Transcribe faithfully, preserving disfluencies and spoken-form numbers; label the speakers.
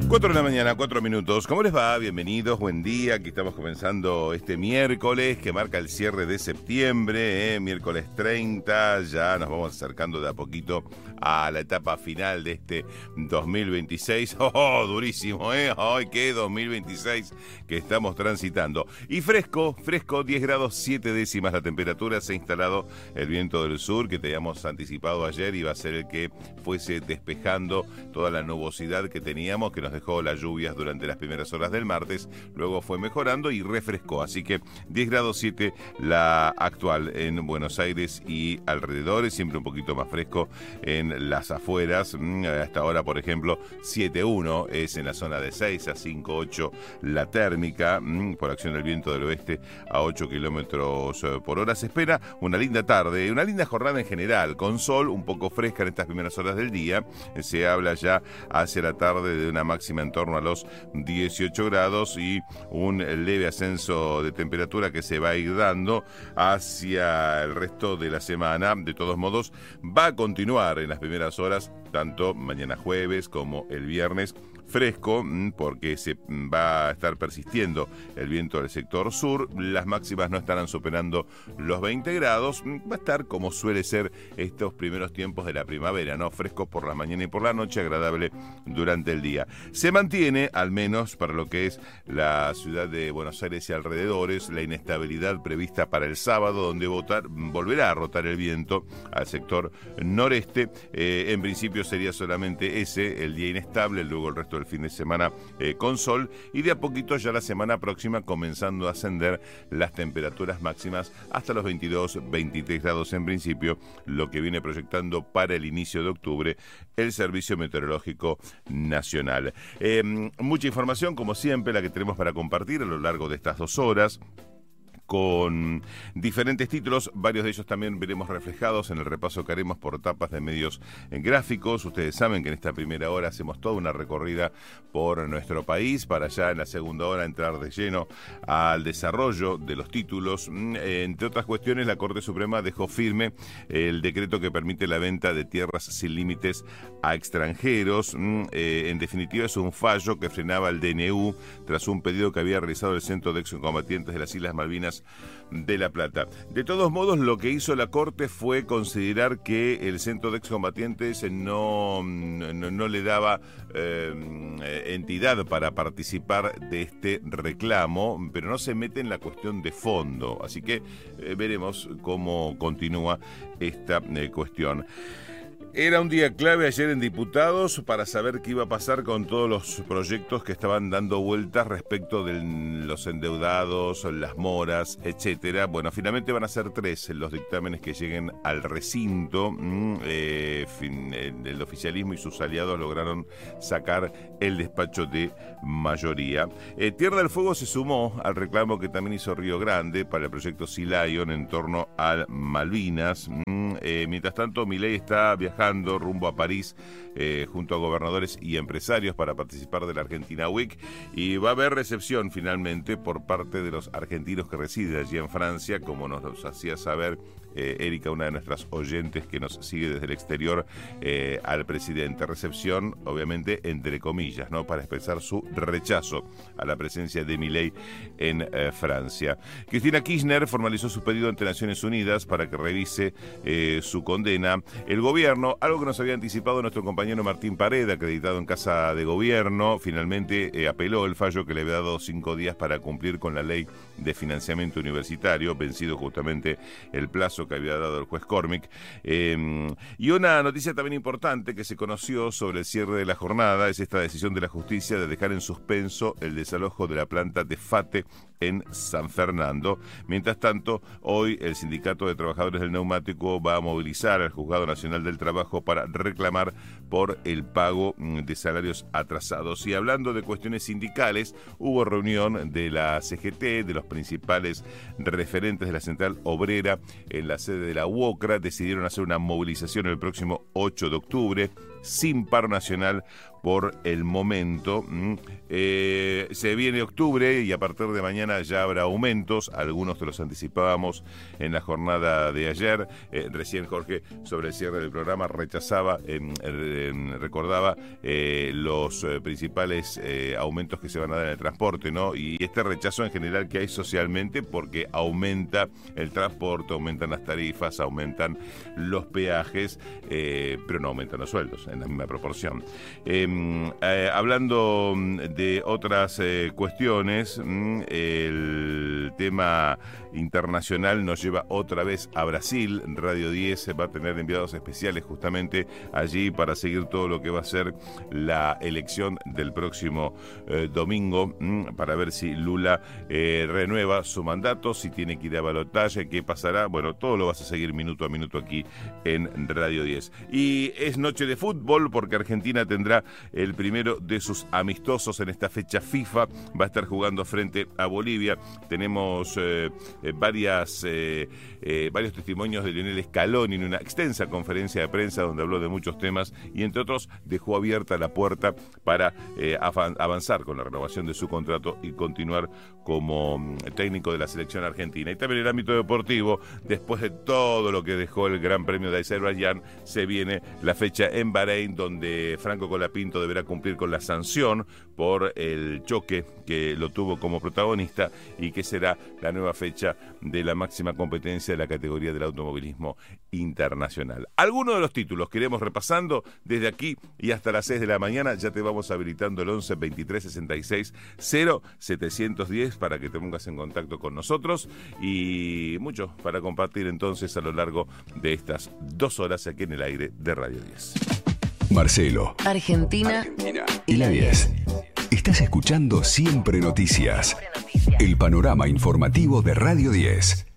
Speaker 1: Cuatro de la mañana, cuatro minutos. ¿Cómo les va? Bienvenidos, buen día. Aquí estamos comenzando este miércoles que marca el cierre de septiembre, ¿eh? Miércoles treinta. Ya nos vamos acercando de a poquito a la etapa final de este dos mil veintiséis. ¡Oh, oh durísimo, eh! ¡Ay, qué dos mil veintiséis que estamos transitando! Y fresco, fresco, diez grados siete décimas la temperatura. Se ha instalado el viento del sur que teníamos anticipado ayer. Iba a ser el que fuese despejando toda la nubosidad que teníamos, que nos dejó las lluvias durante las primeras horas del martes. Luego fue mejorando y refrescó. Así que diez grados siete la actual en Buenos Aires y alrededores. Siempre un poquito más fresco en las afueras. Hasta ahora, por ejemplo, siete uno es en la zona de seis a cinco ocho la térmica, por acción del viento del oeste a ocho kilómetros por hora. Se espera una linda tarde, una linda jornada en general, con sol un poco fresca en estas primeras horas del día. Se habla ya hacia la tarde de una máxima en torno a los dieciocho grados y un leve ascenso de temperatura que se va a ir dando hacia el resto de la semana. De todos modos, va a continuar en las primeras horas, tanto mañana jueves como el viernes, fresco, porque se va a estar persistiendo el viento del sector sur. Las máximas no estarán superando los veinte grados. Va a estar como suele ser estos primeros tiempos de la primavera, ¿no? Fresco por la mañana y por la noche, agradable durante el día. Se mantiene, al menos para lo que es la ciudad de Buenos Aires y alrededores, la inestabilidad prevista para el sábado, donde votar, volverá a rotar el viento al sector noreste. Eh, en principio sería solamente ese el día inestable, luego el resto del fin de semana eh, con sol, y de a poquito ya la semana próxima comenzando a ascender las temperaturas máximas hasta los veintidós, veintitrés grados en principio, lo que viene proyectando para el inicio de octubre el Servicio Meteorológico Nacional. Eh, mucha información, como siempre, la que tenemos para compartir a lo largo de estas dos horas, con diferentes títulos, varios de ellos también veremos reflejados en el repaso que haremos por etapas de medios gráficos. Ustedes saben que en esta primera hora hacemos toda una recorrida por nuestro país, para ya en la segunda hora entrar de lleno al desarrollo de los títulos. Entre otras cuestiones, la Corte Suprema dejó firme el decreto que permite la venta de tierras sin límites a extranjeros. En definitiva, es un fallo que frenaba el D N U tras un pedido que había realizado el Centro de Excombatientes de las Islas Malvinas de La Plata. De todos modos, lo que hizo la Corte fue considerar que el Centro de Excombatientes no, no, no le daba eh, entidad para participar de este reclamo, pero no se mete en la cuestión de fondo. Así que eh, veremos cómo continúa esta eh, cuestión. Era un día clave ayer en diputados para saber qué iba a pasar con todos los proyectos que estaban dando vueltas respecto de los endeudados, las moras, etcétera. Bueno, finalmente van a ser tres los dictámenes que lleguen al recinto. Eh, fin, el oficialismo y sus aliados lograron sacar el despacho de mayoría. Eh, Tierra del Fuego se sumó al reclamo que también hizo Río Grande para el proyecto Sea Lion en torno a Malvinas. Eh, mientras tanto, Milei está viajando rumbo a París eh, junto a gobernadores y empresarios para participar de la Argentina Week, y va a haber recepción finalmente por parte de los argentinos que residen allí en Francia, como nos hacía saber eh, Erika, una de nuestras oyentes que nos sigue desde el exterior, eh, al presidente. Recepción, obviamente, entre comillas, ¿no?, para expresar su rechazo a la presencia de Milei en eh, Francia. Cristina Kirchner formalizó su pedido ante Naciones Unidas para que revise eh, su condena. El gobierno, algo que nos había anticipado nuestro compañero Martín Pareda, acreditado en Casa de Gobierno, finalmente eh, apeló el fallo que le había dado cinco días para cumplir con la ley de financiamiento universitario, vencido justamente el plazo que había dado el juez Cormick. Eh, y una noticia también importante que se conoció sobre el cierre de la jornada es esta decisión de la justicia de dejar en suspenso el desalojo de la planta de FATE en San Fernando. Mientras tanto, hoy el Sindicato de Trabajadores del Neumático va a movilizar al Juzgado Nacional del Trabajo para reclamar por el pago de salarios atrasados. Y hablando de cuestiones sindicales, hubo reunión de la C G T, de los principales referentes de la Central Obrera en la sede de la UOCRA. Decidieron hacer una movilización el próximo ocho de octubre sin paro nacional por el momento. Eh, se viene octubre y a partir de mañana ya habrá aumentos, algunos te los anticipábamos en la jornada de ayer. Eh, recién Jorge, sobre el cierre del programa, rechazaba, eh, eh, recordaba eh, los eh, principales eh, aumentos que se van a dar en el transporte, ¿no? Y este rechazo en general que hay socialmente porque aumenta el transporte, aumentan las tarifas, aumentan los peajes, eh, pero no aumentan los sueldos en la misma proporción. Eh, eh, hablando de otras eh, cuestiones, el tema internacional nos lleva otra vez a Brasil. Radio diez va a tener enviados especiales justamente allí para seguir todo lo que va a ser la elección del próximo eh, domingo, mmm, para ver si Lula eh, renueva su mandato, si tiene que ir a balotaje, qué pasará. Bueno, todo lo vas a seguir minuto a minuto aquí en Radio diez. Y es noche de fútbol porque Argentina tendrá el primero de sus amistosos en esta fecha FIFA. Va a estar jugando frente a Bolivia. Tenemos eh, eh, varias, eh, eh, varios testimonios de Lionel Scaloni en una extensa conferencia de prensa donde habló de muchos temas y entre otros dejó abierta la puerta para eh, avanzar con la renovación de su contrato y continuar como técnico de la selección argentina. Y también en el ámbito deportivo, después de todo lo que dejó el Gran Premio de Azerbaiyán, se viene la fecha en Bahrein donde Franco Colapinto deberá cumplir con la sanción por el choque que lo tuvo como protagonista y que será la nueva fecha de la máxima competencia de la categoría del automovilismo internacional. Algunos de los títulos que iremos repasando desde aquí y hasta las seis de la mañana. Ya te vamos habilitando el once veintitrés sesenta y seis cero setecientos diez para que te pongas en contacto con nosotros y mucho para compartir entonces a lo largo de estas dos horas aquí en el aire de Radio diez.
Speaker 2: Marcelo,
Speaker 3: Argentina,
Speaker 2: Argentina y la diez. Estás escuchando Siempre Noticias, el panorama informativo de Radio diez.